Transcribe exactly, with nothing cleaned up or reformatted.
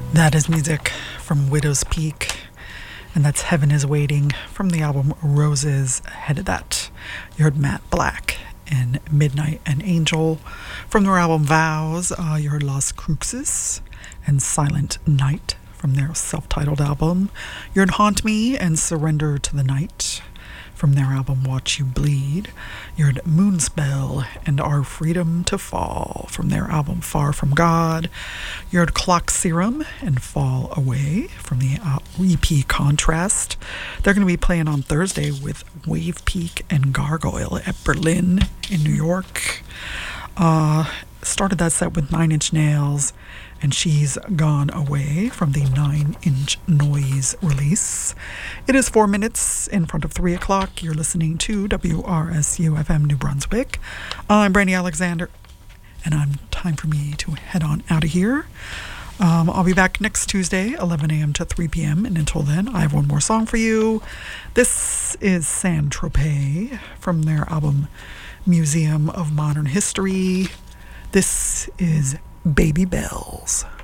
That is music from Widow's Peak, and that's Heaven is Waiting from the album Roses. Ahead of that, you heard Matt Black and Midnight and Angel. From their album Vows, uh, you heard Las Cruxes and Silent Night from their self-titled album. You heard Haunt Me and Surrender to the Night from their album Watch You Bleed. You heard Moonspell and Our Freedom to Fall from their album Far From God. You heard Clock Serum and Fall Away from the uh, E P Contrast. They're going to be playing on Thursday with Wave Peak and Gargoyle at Berlin in New York. Uh, started that set with Nine Inch Nails and She's Gone Away from the Nine Inch Noise release. It is four minutes in front of three o'clock. You're listening to W R S U F M New Brunswick. I'm Brandy Alexander, and I'm time for me to head on out of here. Um, I'll be back next Tuesday, eleven a.m. to three p.m. And until then, I have one more song for you. This is Saint Tropez from their album Museum of Modern History. This is Baby Bells.